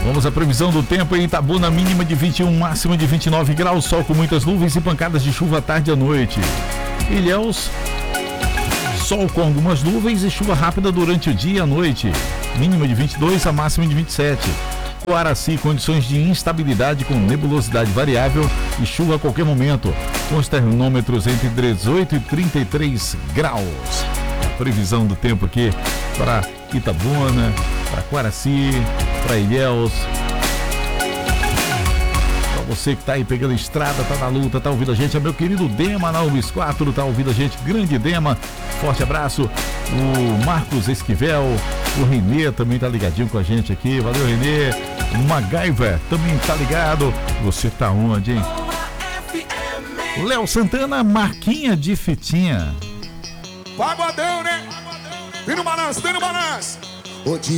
Vamos à previsão do tempo em Itabuna, mínima de 21, máxima de 29 graus, sol com muitas nuvens e pancadas de chuva à tarde e à noite. Ilhéus, sol com algumas nuvens e chuva rápida durante o dia e a noite, mínima de 22, a máxima de 27. Coaraci, condições de instabilidade com nebulosidade variável e chuva a qualquer momento, com os termômetros entre 18 e 33 graus. A previsão do tempo aqui para Itabuna, para Coaraci, para Ilhéus. Para você que está aí pegando a estrada, está na luta, está ouvindo a gente, é meu querido Dema na UBS 4, está ouvindo a gente, grande Dema, forte abraço. O Marcos Esquivel, o Renê também está ligadinho com a gente aqui, valeu Renê. O MacGyver também está ligado. Você tá onde, hein? Léo Santana, marquinha de fitinha. Pagodão, né? Vem no balanço, vem no balanço.